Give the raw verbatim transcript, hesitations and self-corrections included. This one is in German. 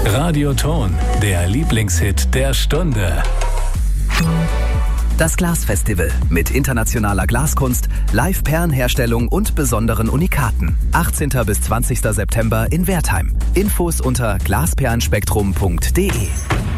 Radioton, der Lieblingshit der Stunde. Das Glasfestival mit internationaler Glaskunst, Live-Perlenherstellung und besonderen Unikaten. achtzehnten bis zwanzigsten September in Wertheim. Infos unter glasperlenspektrum punkt de.